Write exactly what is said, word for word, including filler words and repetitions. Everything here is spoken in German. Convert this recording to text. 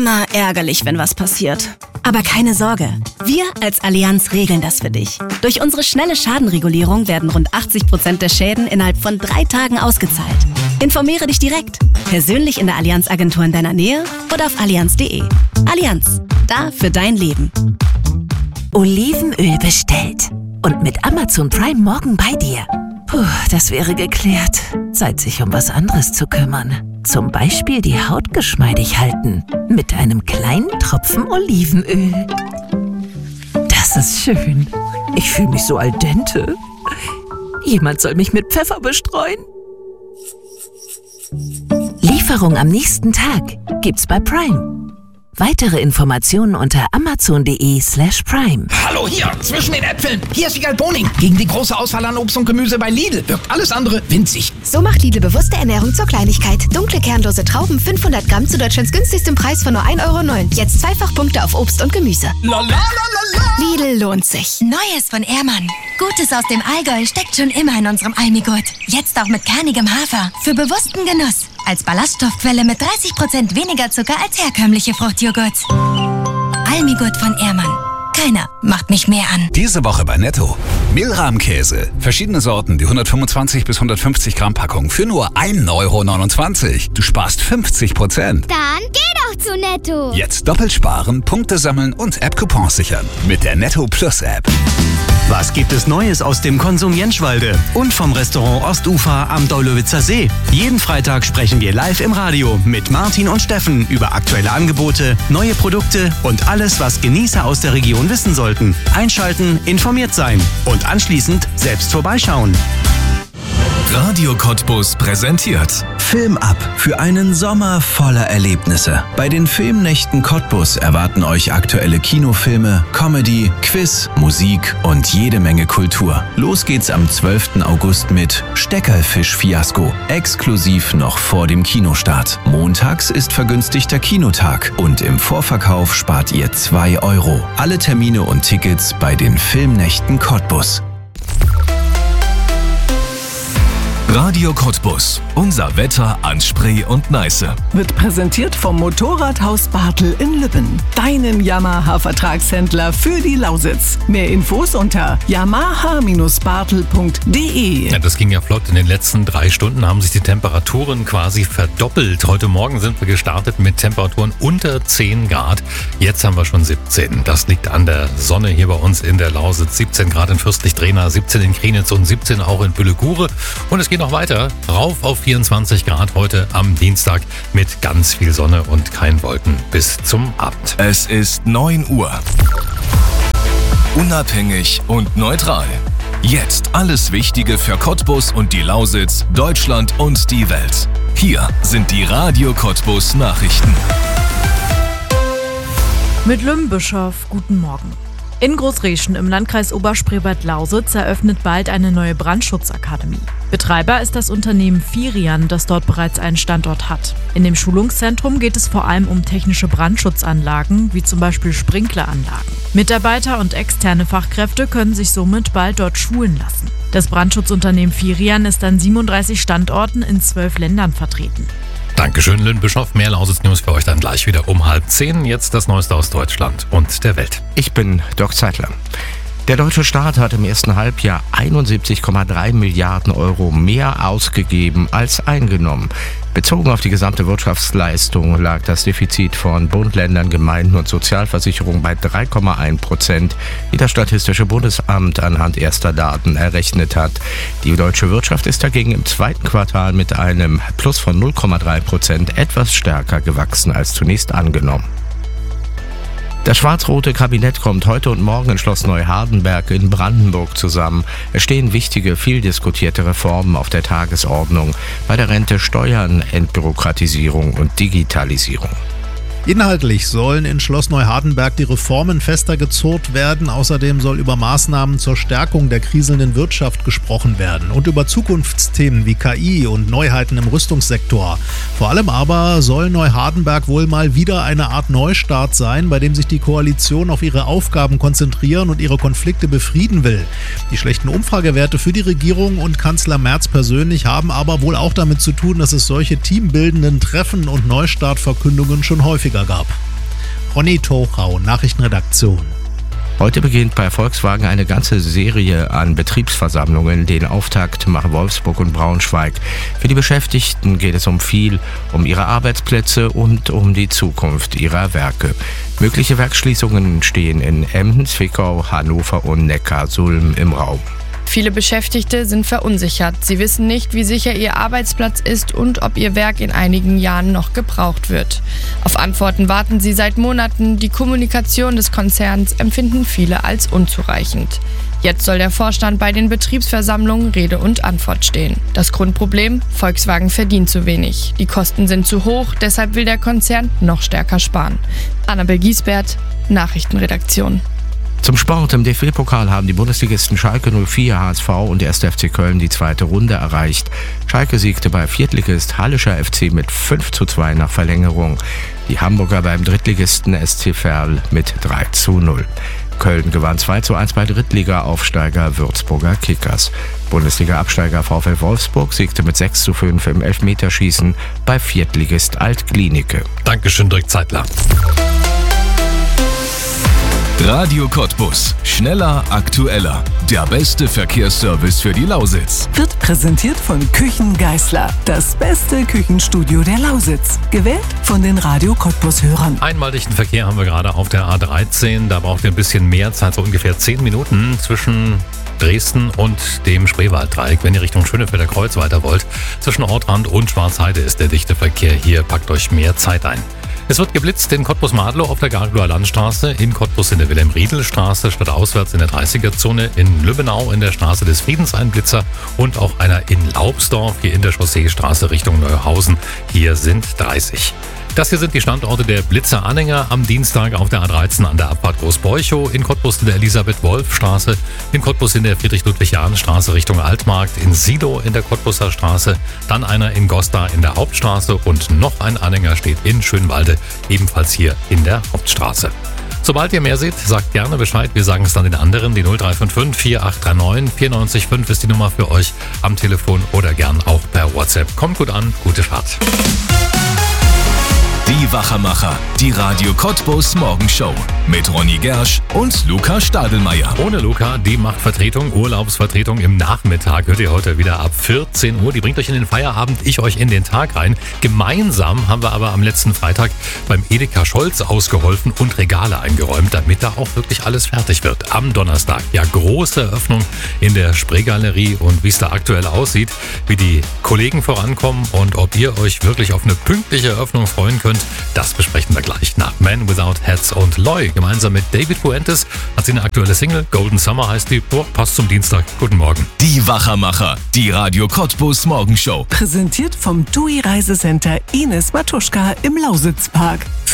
Immer ärgerlich, wenn was passiert. Aber keine Sorge, wir als Allianz regeln das für dich. Durch unsere schnelle Schadenregulierung werden rund achtzig Prozent der Schäden innerhalb von drei Tagen ausgezahlt. Informiere dich direkt, persönlich in der Allianz-Agentur in deiner Nähe oder auf allianz punkt de. Allianz, da für dein Leben. Olivenöl bestellt. Und mit Amazon Prime morgen bei dir. Puh, das wäre geklärt. Zeit, sich um was anderes zu kümmern. Zum Beispiel die Haut geschmeidig halten. Mit einem kleinen Tropfen Olivenöl. Das ist schön. Ich fühle mich so al dente. Jemand soll mich mit Pfeffer bestreuen. Lieferung am nächsten Tag gibt's bei Prime. Weitere Informationen unter amazon.de slash prime. Hallo, hier, zwischen den Äpfeln. Hier ist Wiegald Boning. Gegen die große Auswahl an Obst und Gemüse bei Lidl wirkt alles andere winzig. So macht Lidl bewusste Ernährung zur Kleinigkeit. Dunkle, kernlose Trauben, fünfhundert Gramm zu Deutschlands günstigstem Preis von nur ein Euro neun. Jetzt zweifach Punkte auf Obst und Gemüse. La, la, la, la, la. Lidl lohnt sich. Neues von Ehrmann. Gutes aus dem Allgäu steckt schon immer in unserem Almigurt. Jetzt auch mit kernigem Hafer. Für bewussten Genuss. Als Ballaststoffquelle mit dreißig Prozent weniger Zucker als herkömmliche Fruchtjoghurt. Almigurt von Ehrmann. Keiner macht mich mehr an. Diese Woche bei Netto. Mehlrahmkäse. Verschiedene Sorten, die hundertfünfundzwanzig bis hundertfünfzig Gramm Packung für nur ein Euro neunundzwanzig. Du sparst fünfzig Prozent. Dann geh doch zu Netto. Jetzt doppelt sparen, Punkte sammeln und App-Coupons sichern. Mit der Netto Plus App. Was gibt es Neues aus dem Konsum Jentschwalde und vom Restaurant Ostufer am Deulowitzer See? Jeden Freitag sprechen wir live im Radio mit Martin und Steffen über aktuelle Angebote, neue Produkte und alles, was Genießer aus der Region wissen sollten. Einschalten, informiert sein und anschließend selbst vorbeischauen. Radio Cottbus präsentiert Film ab für einen Sommer voller Erlebnisse. Bei den Filmnächten Cottbus erwarten euch aktuelle Kinofilme, Comedy, Quiz, Musik und jede Menge Kultur. Los geht's am zwölften August mit Steckerfisch-Fiasko, exklusiv noch vor dem Kinostart. Montags ist vergünstigter Kinotag und im Vorverkauf spart ihr zwei Euro. Alle Termine und Tickets bei den Filmnächten Cottbus. Radio Cottbus. Unser Wetter an Spree und Neiße. Wird präsentiert vom Motorradhaus Bartel in Lübben. Deinem Yamaha-Vertragshändler für die Lausitz. Mehr Infos unter yamaha Bindestrich bartel punkt de. Ja, das ging ja flott. In den letzten drei Stunden haben sich die Temperaturen quasi verdoppelt. Heute Morgen sind wir gestartet mit Temperaturen unter zehn Grad. Jetzt haben wir schon siebzehn. Das liegt an der Sonne hier bei uns in der Lausitz. siebzehn Grad in Fürstlich-Drehna, siebzehn in Krienitz und siebzehn auch in Bülle-Gure. Und es geht noch weiter, rauf auf vierundzwanzig Grad heute am Dienstag mit ganz viel Sonne und kein Wolken bis zum Abend. Es ist neun Uhr. Unabhängig und neutral. Jetzt alles Wichtige für Cottbus und die Lausitz, Deutschland und die Welt. Hier sind die Radio Cottbus Nachrichten. Mit Lümbischof, guten Morgen. In Großreschen im Landkreis Oberspreewald-Lausitz eröffnet bald eine neue Brandschutzakademie. Betreiber ist das Unternehmen Firian, das dort bereits einen Standort hat. In dem Schulungszentrum geht es vor allem um technische Brandschutzanlagen, wie zum Beispiel Sprinkleranlagen. Mitarbeiter und externe Fachkräfte können sich somit bald dort schulen lassen. Das Brandschutzunternehmen Firian ist an siebenunddreißig Standorten in zwölf Ländern vertreten. Dankeschön, Lynn Bischof. Mehr Lausitz-News für euch dann gleich wieder um halb zehn. Jetzt das Neueste aus Deutschland und der Welt. Ich bin Dirk Zeitler. Der deutsche Staat hat im ersten Halbjahr einundsiebzig Komma drei Milliarden Euro mehr ausgegeben als eingenommen. Bezogen auf die gesamte Wirtschaftsleistung lag das Defizit von Bund, Ländern, Gemeinden und Sozialversicherung bei drei Komma eins Prozent, wie das Statistische Bundesamt anhand erster Daten errechnet hat. Die deutsche Wirtschaft ist dagegen im zweiten Quartal mit einem Plus von null Komma drei Prozent etwas stärker gewachsen als zunächst angenommen. Das schwarz-rote Kabinett kommt heute und morgen in Schloss Neuhardenberg in Brandenburg zusammen. Es stehen wichtige, viel diskutierte Reformen auf der Tagesordnung. Bei der Rente, Steuern, Entbürokratisierung und Digitalisierung. Inhaltlich sollen in Schloss Neuhardenberg die Reformen fester gezurrt werden. Außerdem soll über Maßnahmen zur Stärkung der kriselnden Wirtschaft gesprochen werden und über Zukunftsthemen wie K I und Neuheiten im Rüstungssektor. Vor allem aber soll Neuhardenberg wohl mal wieder eine Art Neustart sein, bei dem sich die Koalition auf ihre Aufgaben konzentrieren und ihre Konflikte befrieden will. Die schlechten Umfragewerte für die Regierung und Kanzler Merz persönlich haben aber wohl auch damit zu tun, dass es solche teambildenden Treffen und Neustartverkündungen schon häufiger gab. Ronny Tochau, Nachrichtenredaktion. Heute beginnt bei Volkswagen eine ganze Serie an Betriebsversammlungen. Den Auftakt machen Wolfsburg und Braunschweig. Für die Beschäftigten geht es um viel, um ihre Arbeitsplätze und um die Zukunft ihrer Werke. Mögliche Werksschließungen stehen in Emden, Zwickau, Hannover und Neckarsulm im Raum. Viele Beschäftigte sind verunsichert. Sie wissen nicht, wie sicher ihr Arbeitsplatz ist und ob ihr Werk in einigen Jahren noch gebraucht wird. Auf Antworten warten sie seit Monaten. Die Kommunikation des Konzerns empfinden viele als unzureichend. Jetzt soll der Vorstand bei den Betriebsversammlungen Rede und Antwort stehen. Das Grundproblem: Volkswagen verdient zu wenig. Die Kosten sind zu hoch, deshalb will der Konzern noch stärker sparen. Annabel Giesbert, Nachrichtenredaktion. Zum Sport. Im D F B-Pokal haben die Bundesligisten Schalke null vier, H S V und der erste F C Köln die zweite Runde erreicht. Schalke siegte bei Viertligist Hallischer F C mit fünf zu zwei nach Verlängerung. Die Hamburger beim Drittligisten S C Verl mit drei zu null. Köln gewann zwei zu eins bei Drittliga-Aufsteiger Würzburger Kickers. Bundesliga-Absteiger VfL Wolfsburg siegte mit sechs zu fünf im Elfmeterschießen bei Viertligist Altklinike. Dankeschön, Dirk Zeitler. Radio Cottbus. Schneller, aktueller. Der beste Verkehrsservice für die Lausitz. Wird präsentiert von Küchen Geisler. Das beste Küchenstudio der Lausitz. Gewählt von den Radio Cottbus-Hörern. Einmal dichten Verkehr haben wir gerade auf der A dreizehn. Da braucht ihr ein bisschen mehr Zeit, so ungefähr zehn Minuten zwischen Dresden und dem Spreewalddreieck. Wenn ihr Richtung Schönefelder Kreuz weiter wollt, zwischen Ortrand und Schwarzheide ist der dichte Verkehr hier. Packt euch mehr Zeit ein. Es wird geblitzt in Cottbus-Madlow auf der Garglower Landstraße, in Cottbus in der Wilhelm-Riedel-Straße, stadtauswärts in der dreißiger-Zone, in Lübbenau in der Straße des Friedens ein Blitzer und auch einer in Laubsdorf hier in der Chausseestraße Richtung Neuhausen. Hier sind dreißig. Das hier sind die Standorte der Blitzer-Anhänger am Dienstag auf der A dreizehn an der Abfahrt Großbeuchow, in Cottbus in der Elisabeth-Wolf-Straße, in Cottbus in der Friedrich-Ludwig-Jahn-Straße Richtung Altmarkt, in Sidow in der Cottbuser Straße, dann einer in Goslar in der Hauptstraße und noch ein Anhänger steht in Schönwalde, ebenfalls hier in der Hauptstraße. Sobald ihr mehr seht, sagt gerne Bescheid. Wir sagen es dann den anderen. Die null drei fünf fünf vier acht drei neun vier neun fünf ist die Nummer für euch am Telefon oder gern auch per WhatsApp. Kommt gut an, gute Fahrt. Die Wachermacher, die Radio Cottbus Morgenshow mit Ronny Gersch und Luca Stadelmeier. Ohne Luca, die macht Vertretung, Urlaubsvertretung im Nachmittag. Hört ihr heute wieder ab vierzehn Uhr. Die bringt euch in den Feierabend, ich euch in den Tag rein. Gemeinsam haben wir aber am letzten Freitag beim Edeka Scholz ausgeholfen und Regale eingeräumt, damit da auch wirklich alles fertig wird. Am Donnerstag, ja, große Eröffnung in der Spreegalerie und wie es da aktuell aussieht, wie die Kollegen vorankommen und ob ihr euch wirklich auf eine pünktliche Eröffnung freuen könnt, das besprechen wir gleich nach Man Without Hats und Loy. Gemeinsam mit David Fuentes hat sie eine aktuelle Single. Golden Summer heißt die. Oh, passt zum Dienstag. Guten Morgen. Die Wachermacher, die Radio Cottbus Morgenshow. Präsentiert vom T U I Reisecenter Ines Matuschka im Lausitzpark.